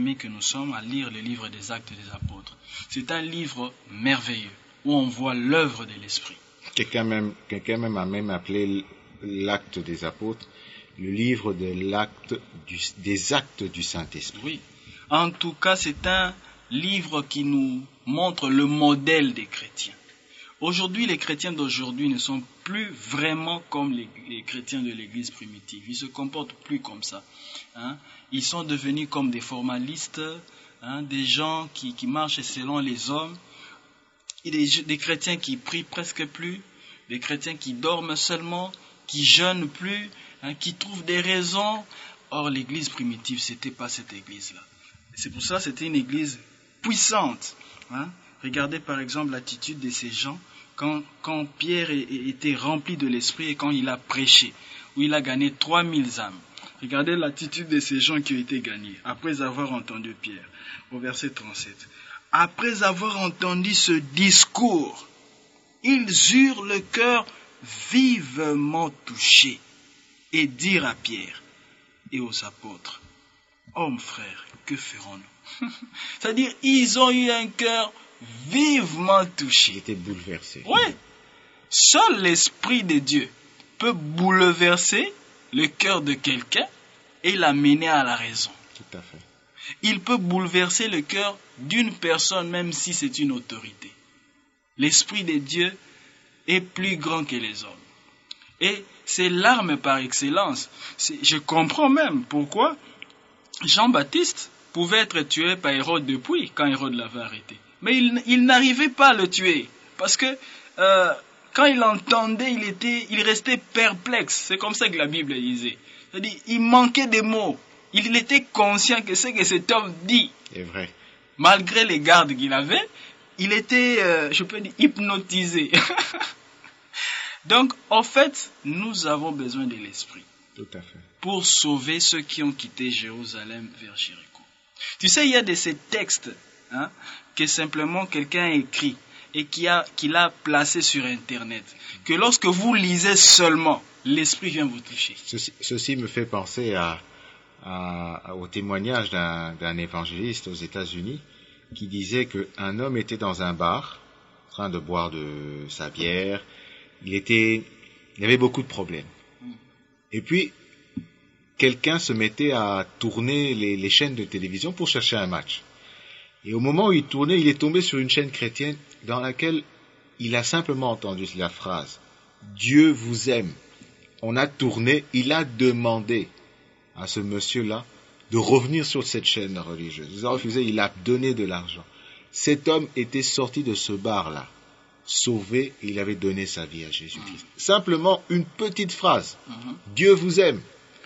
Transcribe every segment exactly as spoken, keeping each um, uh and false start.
bien-aimés que nous sommes, à lire le livre des Actes des Apôtres. C'est un livre merveilleux où on voit l'œuvre de l'Esprit. Quelqu'un même, quelqu'un même a même appelé l'Acte des Apôtres le livre de l'acte du, des actes du Saint-Esprit. Oui. En tout cas, c'est un livre qui nous montre le modèle des chrétiens. Aujourd'hui, les chrétiens d'aujourd'hui ne sont plus vraiment comme les, les chrétiens de l'Église primitive. Ils se comportent plus comme ça. Hein. Ils sont devenus comme des formalistes, hein, des gens qui, qui marchent selon les hommes, et des, des chrétiens qui prient presque plus, des chrétiens qui dorment seulement, qui jeûnent plus, hein, qui trouvent des raisons. Or, l'Église primitive, c'était pas cette Église-là. C'est pour ça que c'était une Église puissante. Hein. Regardez par exemple l'attitude de ces gens quand, quand Pierre était rempli de l'Esprit et quand il a prêché, où il a gagné trois mille âmes. Regardez l'attitude de ces gens qui ont été gagnés après avoir entendu Pierre, au verset trente-sept. Après avoir entendu ce discours, ils eurent le cœur vivement touché et dirent à Pierre et aux apôtres, « Hommes frères, que ferons-nous » C'est-à-dire, ils ont eu un cœur vivement touché. Ils étaient bouleversés. Oui. Seul l'Esprit de Dieu peut bouleverser le cœur de quelqu'un et l'amener à la raison. Tout à fait. Il peut bouleverser le cœur d'une personne, même si c'est une autorité. L'Esprit de Dieu est plus grand que les hommes. Et c'est l'arme par excellence. C'est, je comprends même pourquoi Jean-Baptiste pouvait être tué par Hérode depuis, quand Hérode l'avait arrêté. Mais il, il n'arrivait pas à le tuer. Parce que euh, quand il entendait, il, était, il restait perplexe. C'est comme ça que la Bible disait. C'est-à-dire, il manquait des mots. Il était conscient que ce que cet homme dit. C'est vrai. Malgré les gardes qu'il avait, il était, euh, je peux dire, hypnotisé. Donc, en fait, nous avons besoin de l'Esprit. Tout à fait. Pour sauver ceux qui ont quitté Jérusalem vers Jéricho. Tu sais, il y a de ces textes hein, que simplement quelqu'un a écrit et qui a, qu'il a placé sur Internet. Que lorsque vous lisez seulement, l'Esprit vient vous toucher. Ceci, ceci me fait penser à, à, au témoignage d'un, d'un évangéliste aux États-Unis qui disait qu'un homme était dans un bar en train de boire de sa bière. Il était, il avait beaucoup de problèmes. Et puis, quelqu'un se mettait à tourner les, les chaînes de télévision pour chercher un match. Et au moment où il tournait, il est tombé sur une chaîne chrétienne dans laquelle il a simplement entendu la phrase « Dieu vous aime ». On a tourné, il a demandé à ce monsieur-là de revenir sur cette chaîne religieuse. Il a refusé, il a donné de l'argent. Cet homme était sorti de ce bar-là, sauvé, et il avait donné sa vie à Jésus-Christ. Mmh. Simplement une petite phrase. Mmh. Dieu vous aime.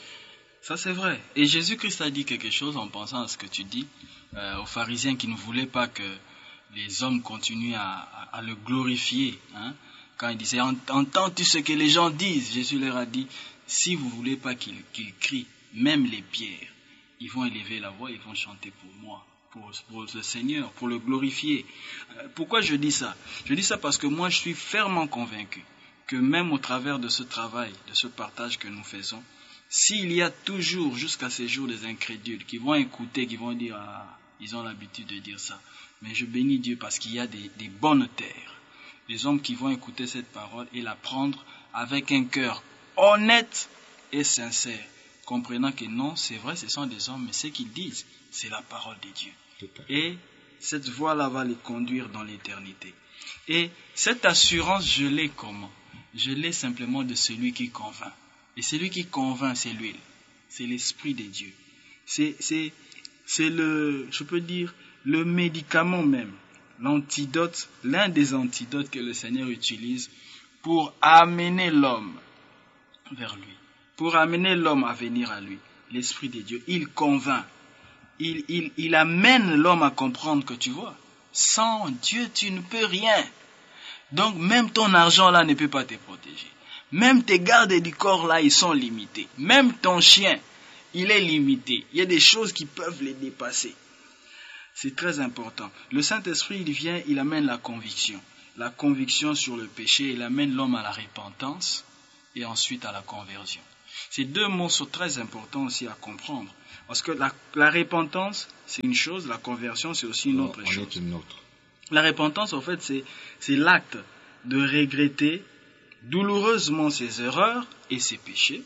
Ça c'est vrai. Et Jésus-Christ a dit quelque chose en pensant à ce que tu dis euh, aux pharisiens qui ne voulaient pas que les hommes continuent à, à, à le glorifier. Hein, quand il disait, entends-tu ce que les gens disent? Jésus leur a dit, si vous ne voulez pas qu'ils, qu'ils crient, même les pierres, ils vont élever la voix, ils vont chanter pour moi. Pour, pour le Seigneur, pour le glorifier. Euh, pourquoi je dis ça? Je dis ça parce que moi je suis fermement convaincu que même au travers de ce travail, de ce partage que nous faisons, s'il y a toujours jusqu'à ces jours des incrédules qui vont écouter, qui vont dire, ah, ils ont l'habitude de dire ça, mais je bénis Dieu parce qu'il y a des, des bonnes terres, des hommes qui vont écouter cette parole et la prendre avec un cœur honnête et sincère, comprenant que non, c'est vrai, ce sont des hommes, mais ce qu'ils disent, c'est la parole de Dieu. Et cette voie-là va les conduire dans l'éternité. Et cette assurance, je l'ai comment? Je l'ai simplement de celui qui convainc. Et celui qui convainc, c'est l'huile. C'est l'Esprit de Dieu. C'est, c'est, c'est le, je peux dire, le médicament même. L'antidote, l'un des antidotes que le Seigneur utilise pour amener l'homme vers lui. Pour amener l'homme à venir à lui. L'Esprit de Dieu, il convainc. Il, il, il amène l'homme à comprendre que tu vois, sans Dieu, tu ne peux rien. Donc, même ton argent là ne peut pas te protéger. Même tes gardes du corps là, ils sont limités. Même ton chien, il est limité. Il y a des choses qui peuvent les dépasser. C'est très important. Le Saint-Esprit, il vient, il amène la conviction. La conviction sur le péché, il amène l'homme à la repentance et ensuite à la conversion. Ces deux mots sont très importants aussi à comprendre. Parce que la, la repentance, c'est une chose, la conversion, c'est aussi une autre on chose. est une autre. La repentance, en fait, c'est, c'est l'acte de regretter douloureusement ses erreurs et ses péchés.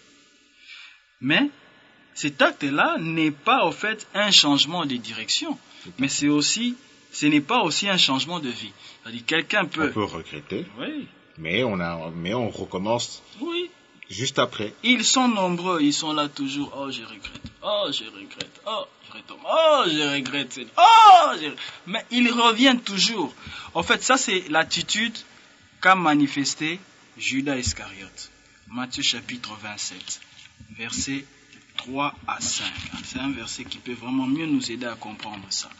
Mais cet acte-là n'est pas, en fait, un changement de direction. Mais c'est aussi, ce n'est pas aussi un changement de vie. C'est-à-dire, quelqu'un peut... On peut regretter, oui. mais, on a, mais on recommence oui. juste après. Ils sont nombreux, ils sont là toujours. Oh, je regrette. Oh, je regrette. Oh, je retombe. Oh, je regrette. Oh, je... Mais ils reviennent toujours. En fait, ça, c'est l'attitude qu'a manifesté Judas Iscariote. Matthieu chapitre vingt-sept, versets trois à cinq. C'est un verset qui peut vraiment mieux nous aider à comprendre ça.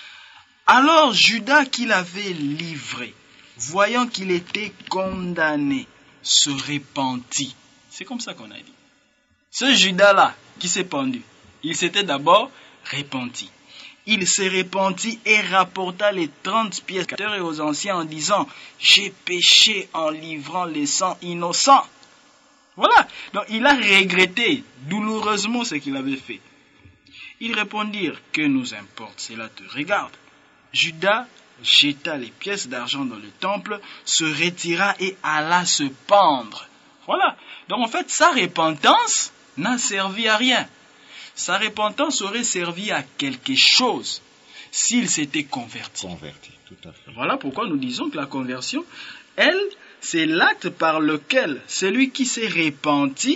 Alors Judas, qui l'avait livré, voyant qu'il était condamné, se repentit. C'est comme ça qu'on a dit. Ce Judas-là qui s'est pendu, il s'était d'abord repenti. Il s'est repenti et rapporta les trente pièces et aux anciens en disant « J'ai péché en livrant les sangs innocents. » Voilà. Donc il a regretté douloureusement ce qu'il avait fait. Ils répondirent « Que nous importe, cela te regarde. » Judas jeta les pièces d'argent dans le temple, se retira et alla se pendre. Voilà. Donc en fait, sa repentance n'a servi à rien. Sa repentance aurait servi à quelque chose s'il s'était converti. Converti, tout à fait. Voilà pourquoi nous disons que la conversion, elle, c'est l'acte par lequel celui qui s'est repenti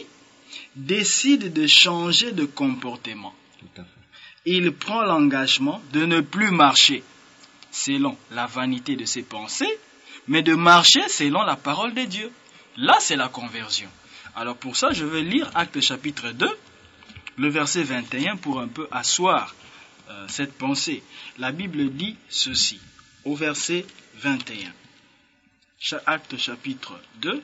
décide de changer de comportement. Tout à fait. Il prend l'engagement de ne plus marcher selon la vanité de ses pensées, mais de marcher selon la parole de Dieu. Là, c'est la conversion. Alors pour ça, je vais lire Actes chapitre deux, le verset vingt et un, pour un peu asseoir euh, cette pensée. La Bible dit ceci, au verset vingt et un. Actes chapitre deux,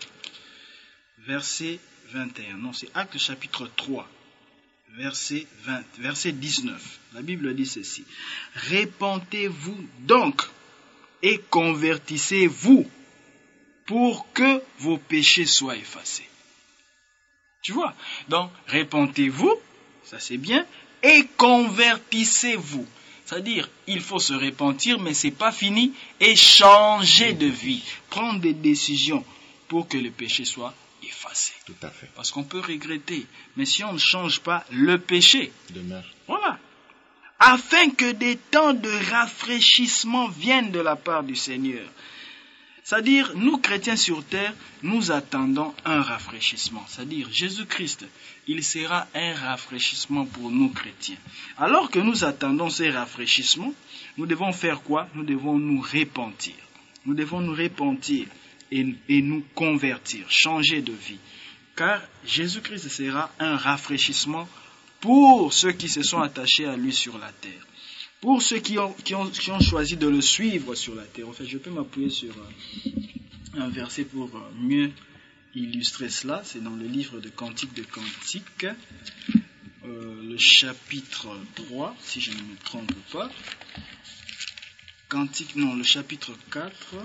verset vingt et un. Non, c'est Actes chapitre trois, verset vingt, verset dix-neuf. La Bible dit ceci. Repentez-vous donc et convertissez-vous pour que vos péchés soient effacés. Tu vois? Donc, repentez-vous, ça c'est bien, et convertissez-vous. C'est-à-dire, il faut se repentir, mais c'est pas fini, et changer de vie. Prendre des décisions pour que le péché soit effacé. Tout à fait. Parce qu'on peut regretter, mais si on ne change pas, le péché demeure. Voilà. Afin que des temps de rafraîchissement viennent de la part du Seigneur. C'est-à-dire, nous chrétiens sur terre, nous attendons un rafraîchissement. C'est-à-dire, Jésus-Christ, il sera un rafraîchissement pour nous chrétiens. Alors que nous attendons ces rafraîchissements, nous devons faire quoi? Nous devons nous repentir. Nous devons nous repentir et, et nous convertir, changer de vie. Car Jésus-Christ sera un rafraîchissement pour ceux qui se sont attachés à lui sur la terre. Pour ceux qui ont, qui, ont, qui ont choisi de le suivre sur la terre. En fait, je peux m'appuyer sur euh, un verset pour euh, mieux illustrer cela. C'est dans le livre de Cantique de Cantiques, euh, le chapitre trois, si je ne me trompe pas. Cantique, non, le chapitre quatre,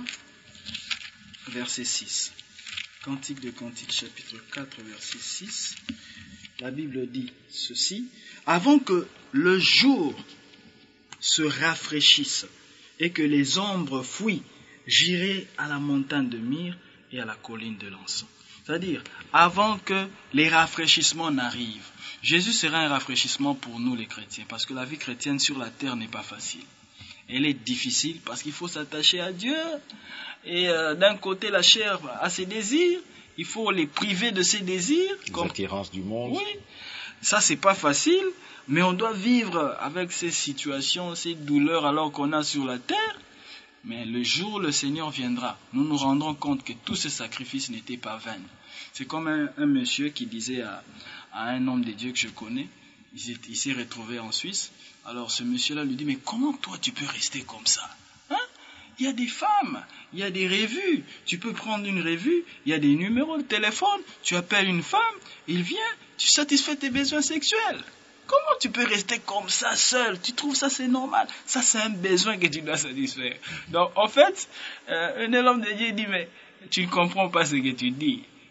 verset six. Cantique de Cantiques, chapitre quatre, verset six. La Bible dit ceci. Avant que le jour se rafraîchissent et que les ombres fuient, j'irai à la montagne de myrrhe et à la colline de l'encens. C'est-à-dire, avant que les rafraîchissements n'arrivent, Jésus sera un rafraîchissement pour nous les chrétiens, parce que la vie chrétienne sur la terre n'est pas facile. Elle est difficile parce qu'il faut s'attacher à Dieu, et euh, d'un côté la chair a ses désirs, il faut les priver de ses désirs. Les comme... attirances du monde. Oui, ça c'est pas facile. Mais on doit vivre avec ces situations, ces douleurs alors qu'on a sur la terre. Mais le jour où le Seigneur viendra, nous nous rendrons compte que tous ces sacrifices n'étaient pas vains. C'est comme un, un monsieur qui disait à, à un homme de Dieu que je connais, il, il s'est retrouvé en Suisse. Alors ce monsieur-là lui dit, mais comment toi tu peux rester comme ça? Hein? Il y a des femmes, il y a des revues. Tu peux prendre une revue, il y a des numéros de téléphone, tu appelles une femme, il vient, tu satisfais tes besoins sexuels. Comment tu peux rester comme ça seul? Tu trouves ça c'est normal? Ça c'est un besoin que tu dois satisfaire. Donc en fait, euh, un homme de Dieu dit, mais tu ne comprends pas ce que tu dis.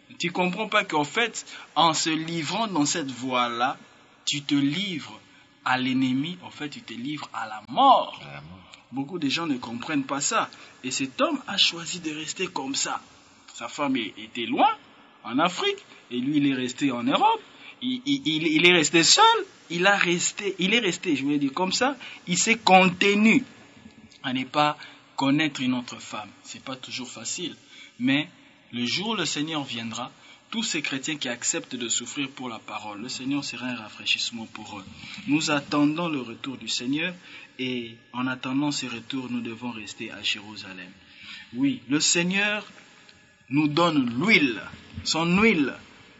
Tu comprends pas qu'en fait, en se livrant dans cette voie-là, tu te livres à l'ennemi, en fait, tu te livres à la mort. À la mort. Beaucoup de gens ne comprennent pas ça. Et cet homme a choisi de rester comme ça. Sa femme était loin, en Afrique, et lui, il est resté en Europe. Il, il, il est resté seul. Il a resté, il est resté, je vais dire comme ça. Il s'est contenu à ne pas connaître une autre femme. C'est pas toujours facile. Mais le jour où le Seigneur viendra, tous ces chrétiens qui acceptent de souffrir pour la parole, le Seigneur sera un rafraîchissement pour eux. Nous attendons le retour du Seigneur et en attendant ce retour, nous devons rester à Jérusalem. Oui, le Seigneur nous donne l'huile. Son huile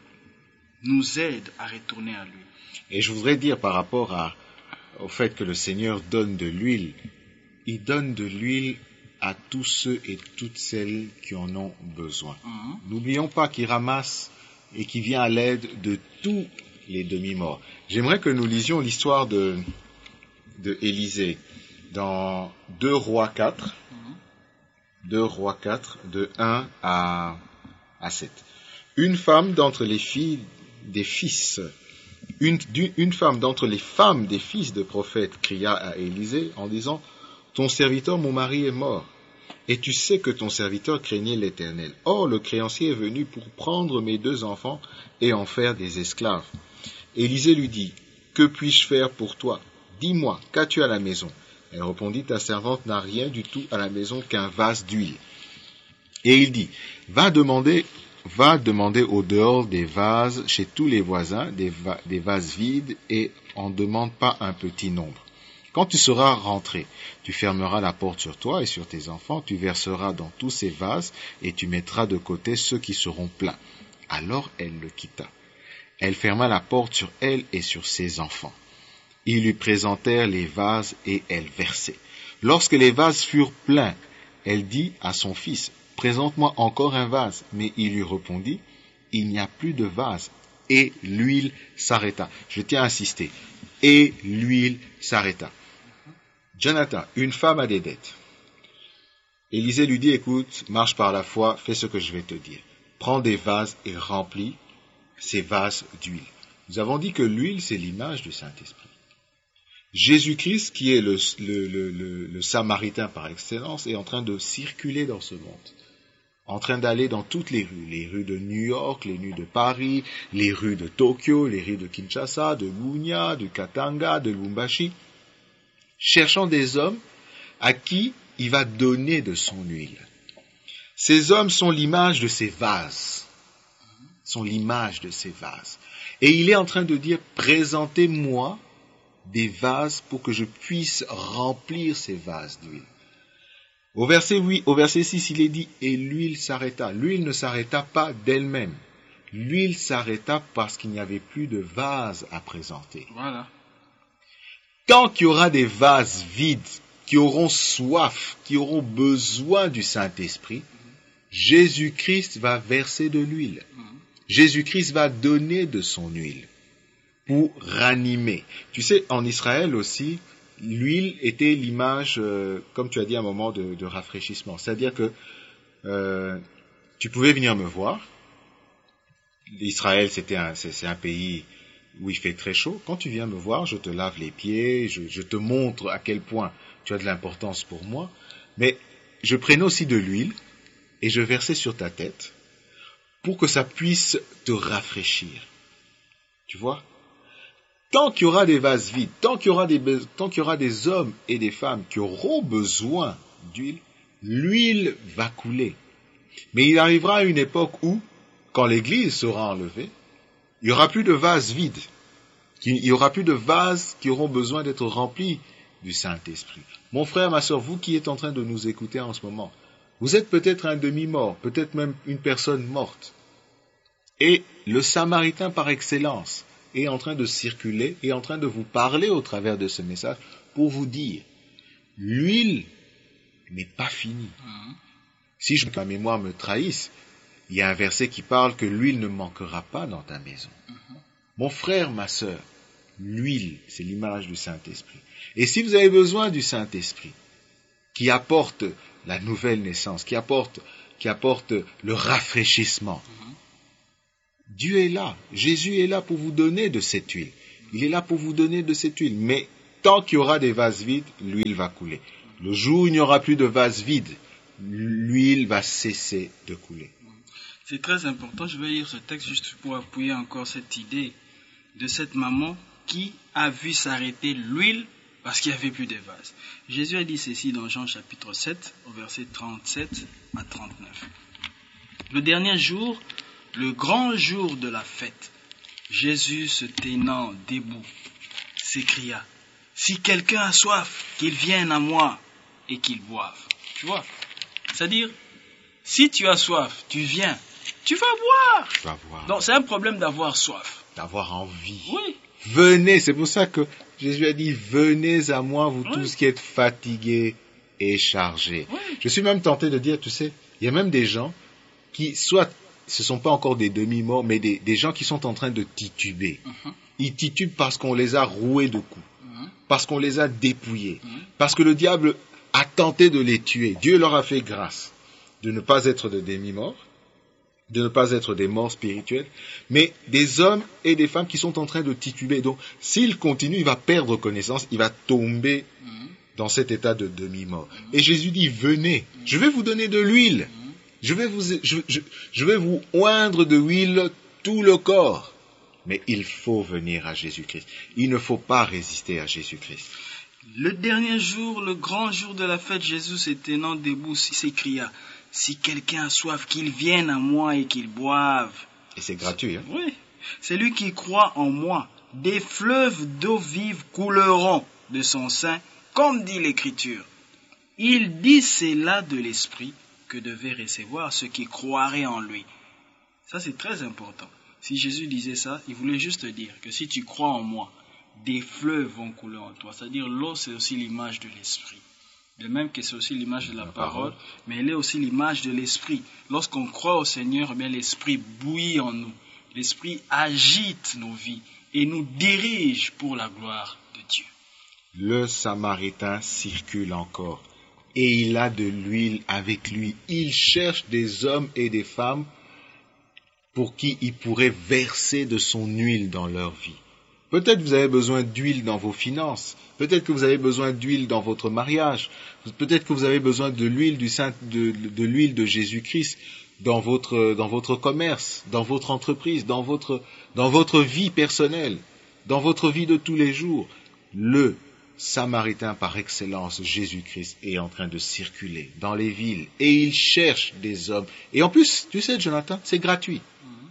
nous aide à retourner à lui. Et je voudrais dire par rapport à, au fait que le Seigneur donne de l'huile, il donne de l'huile à tous ceux et toutes celles qui en ont besoin. Mm-hmm. N'oublions pas qu'il ramasse et qu'il vient à l'aide de tous les demi-morts. J'aimerais que nous lisions l'histoire de, de Élisée dans deux Rois quatre, mm-hmm. deux Rois quatre, de un à, à sept. Une femme d'entre les filles des fils, une, une femme d'entre les femmes des fils de prophètes cria à Élisée en disant: ton serviteur, mon mari, est mort, et tu sais que ton serviteur craignait l'Éternel. Or, le créancier est venu pour prendre mes deux enfants et en faire des esclaves. Élisée lui dit: que puis-je faire pour toi? Dis-moi, qu'as-tu à la maison? Elle répondit: ta servante n'a rien du tout à la maison qu'un vase d'huile. Et il dit: va demander, va demander au dehors des vases chez tous les voisins, des, va- des vases vides, et en demande pas un petit nombre. Quand tu seras rentré, tu fermeras la porte sur toi et sur tes enfants, tu verseras dans tous ces vases et tu mettras de côté ceux qui seront pleins. Alors elle le quitta. Elle ferma la porte sur elle et sur ses enfants. Ils lui présentèrent les vases et elle versait. Lorsque les vases furent pleins, elle dit à son fils: présente-moi encore un vase. Mais il lui répondit: il n'y a plus de vase. Et l'huile s'arrêta. Je tiens à insister. Et l'huile s'arrêta. Jonathan, une femme a des dettes. Élisée lui dit: écoute, marche par la foi, fais ce que je vais te dire. Prends des vases et remplis ces vases d'huile. Nous avons dit que l'huile, c'est l'image du Saint-Esprit. Jésus-Christ, qui est le, le, le, le, le Samaritain par excellence, est en train de circuler dans ce monde. En train d'aller dans toutes les rues, les rues de New York, les rues de Paris, les rues de Tokyo, les rues de Kinshasa, de Bunia, de Katanga, de Lubumbashi, cherchant des hommes à qui il va donner de son huile. Ces hommes sont l'image de ces vases, sont l'image de ces vases. Et il est en train de dire: présentez-moi des vases pour que je puisse remplir ces vases d'huile. Au verset huit, au verset six, il est dit: et l'huile s'arrêta. L'huile ne s'arrêta pas d'elle-même. L'huile s'arrêta parce qu'il n'y avait plus de vases à présenter. Voilà. Tant qu'il y aura des vases vides, qui auront soif, qui auront besoin du Saint-Esprit, Jésus-Christ va verser de l'huile. Jésus-Christ va donner de son huile pour ranimer. Tu sais, en Israël aussi, l'huile était l'image, euh, comme tu as dit, un moment de, de rafraîchissement. C'est-à-dire que euh, tu pouvais venir me voir. Israël, c'était un, c'est, c'est un pays où il fait très chaud. Quand tu viens me voir, je te lave les pieds, je, je te montre à quel point tu as de l'importance pour moi. Mais je prenais aussi de l'huile et je versais sur ta tête pour que ça puisse te rafraîchir. Tu vois? Tant qu'il y aura des vases vides, tant qu'il y aura des, tant qu'il y aura des hommes et des femmes qui auront besoin d'huile, l'huile va couler. Mais il arrivera à une époque où, quand l'église sera enlevée, il n'y aura plus de vases vides. Il n'y aura plus de vases qui auront besoin d'être remplis du Saint-Esprit. Mon frère, ma sœur, vous qui êtes en train de nous écouter en ce moment, vous êtes peut-être un demi-mort, peut-être même une personne morte. Et le Samaritain par excellence est en train de circuler, est en train de vous parler au travers de ce message pour vous dire: l'huile n'est pas finie. Mmh. Si je, ma mémoire me trahisse, il y a un verset qui parle que l'huile ne manquera pas dans ta maison. Mmh. Mon frère, ma sœur, l'huile, c'est l'image du Saint-Esprit. Et si vous avez besoin du Saint-Esprit, qui apporte la nouvelle naissance, qui apporte, qui apporte le rafraîchissement, mmh. Dieu est là. Jésus est là pour vous donner de cette huile. Il est là pour vous donner de cette huile. Mais tant qu'il y aura des vases vides, l'huile va couler. Le jour où il n'y aura plus de vases vides, l'huile va cesser de couler. C'est très important. Je vais lire ce texte juste pour appuyer encore cette idée de cette maman qui a vu s'arrêter l'huile parce qu'il n'y avait plus de vases. Jésus a dit ceci dans Jean chapitre sept, au verset trente-sept à trente-neuf. Le dernier jour, le grand jour de la fête, Jésus se tenant debout, s'écria, « Si quelqu'un a soif, qu'il vienne à moi et qu'il boive. » Tu vois? C'est-à-dire, si tu as soif, tu viens, tu vas boire. Tu vas boire. Donc c'est un problème d'avoir soif. D'avoir envie. Oui. Venez, c'est pour ça que Jésus a dit, venez à moi, vous Oui. tous qui êtes fatigués et chargés. Oui. Je suis même tenté de dire, tu sais, il y a même des gens qui, soit, ce ne sont pas encore des demi-morts, mais des, des gens qui sont en train de tituber. Uh-huh. Ils titubent parce qu'on les a roués de coups, uh-huh. parce qu'on les a dépouillés, uh-huh. parce que le diable a tenté de les tuer. Dieu leur a fait grâce de ne pas être de demi-morts, de ne pas être des morts spirituels, mais des hommes et des femmes qui sont en train de tituber. Donc, s'il continue, il va perdre connaissance, il va tomber mmh. dans cet état de demi-mort. Mmh. Et Jésus dit, venez, mmh. je vais vous donner de l'huile, mmh. je vais vous, je, je, je vais vous oindre de l'huile tout le corps. Mais il faut venir à Jésus-Christ. Il ne faut pas résister à Jésus-Christ. Le dernier jour, le grand jour de la fête, Jésus se tenant debout s'écria, « Si quelqu'un a soif, qu'il vienne à moi et qu'il boive. » Et c'est gratuit. Hein? Oui. C'est lui qui croit en moi. Des fleuves d'eau vive couleront de son sein, comme dit l'Écriture. Il dit cela de l'Esprit que devait recevoir ceux qui croiraient en lui. Ça, c'est très important. Si Jésus disait ça, il voulait juste dire que si tu crois en moi, des fleuves vont couler en toi. C'est-à-dire l'eau, c'est aussi l'image de l'Esprit. De même que c'est aussi l'image de la, la parole, parole, mais elle est aussi l'image de l'Esprit. Lorsqu'on croit au Seigneur, eh bien, l'Esprit bouillit en nous. L'Esprit agite nos vies et nous dirige pour la gloire de Dieu. Le Samaritain circule encore et il a de l'huile avec lui. Il cherche des hommes et des femmes pour qui il pourrait verser de son huile dans leur vie. Peut-être vous avez besoin d'huile dans vos finances. Peut-être que vous avez besoin d'huile dans votre mariage. Peut-être que vous avez besoin de l'huile du Saint, de, de l'huile de Jésus-Christ dans votre, dans votre commerce, dans votre entreprise, dans votre, dans votre vie personnelle, dans votre vie de tous les jours. Le Samaritain par excellence, Jésus-Christ, est en train de circuler dans les villes et il cherche des hommes. Et en plus, tu sais, Jonathan, c'est gratuit.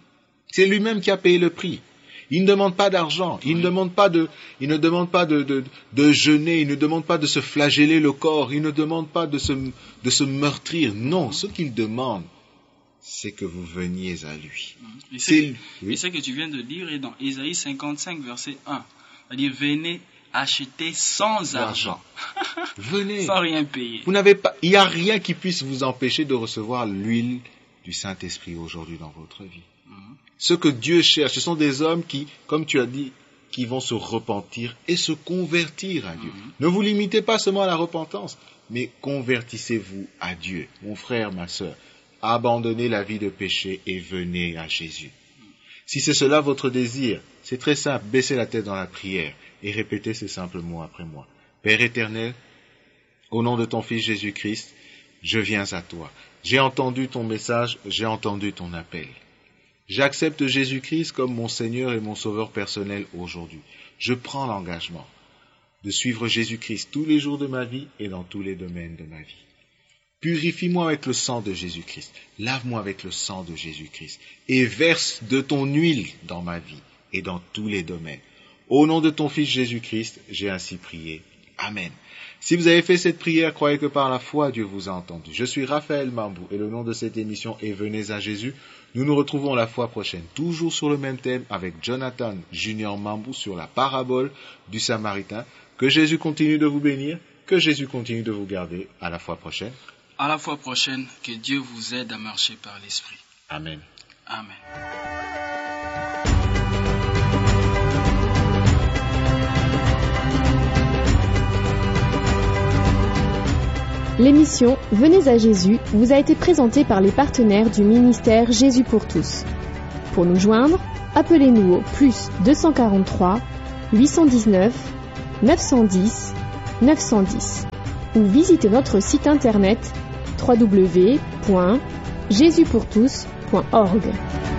C'est lui-même qui a payé le prix. Il ne demande pas d'argent, il ne demande pas de, il ne demande pas de, de, de jeûner, il ne demande pas de se flageller le corps, il ne demande pas de se, de se meurtrir. Non, ce qu'il demande, c'est que vous veniez à lui. Et c'est, oui. et ce que tu viens de dire est dans Ésaïe cinquante-cinq, verset un. C'est-à-dire, venez acheter sans argent. Venez. Sans rien payer. Vous n'avez pas, il n'y a rien qui puisse vous empêcher de recevoir l'huile du Saint-Esprit aujourd'hui dans votre vie. Ce que Dieu cherche, ce sont des hommes qui, comme tu as dit, qui vont se repentir et se convertir à Dieu. Mm-hmm. Ne vous limitez pas seulement à la repentance, mais convertissez-vous à Dieu. Mon frère, ma sœur, abandonnez la vie de péché et venez à Jésus. Si c'est cela votre désir, c'est très simple, baissez la tête dans la prière et répétez ces simples mots après moi. Père éternel, au nom de ton Fils Jésus-Christ, je viens à toi. J'ai entendu ton message, j'ai entendu ton appel. J'accepte Jésus-Christ comme mon Seigneur et mon Sauveur personnel aujourd'hui. Je prends l'engagement de suivre Jésus-Christ tous les jours de ma vie et dans tous les domaines de ma vie. Purifie-moi avec le sang de Jésus-Christ. Lave-moi avec le sang de Jésus-Christ. Et verse de ton huile dans ma vie et dans tous les domaines. Au nom de ton Fils Jésus-Christ, j'ai ainsi prié. Amen. Si vous avez fait cette prière, croyez que par la foi, Dieu vous a entendu. Je suis Raphaël Mambou et le nom de cette émission est Venez à Jésus. Nous nous retrouvons la fois prochaine, toujours sur le même thème avec Jonathan Junior Mambou sur la parabole du Samaritain. Que Jésus continue de vous bénir, que Jésus continue de vous garder. À la fois prochaine. À la fois prochaine, que Dieu vous aide à marcher par l'Esprit. Amen. Amen. L'émission Venez à Jésus vous a été présentée par les partenaires du ministère Jésus pour tous. Pour nous joindre, appelez-nous au plus deux cent quarante-trois huit cent dix-neuf neuf cent dix neuf cent dix ou visitez notre site internet w w w point jésus pour tous point org.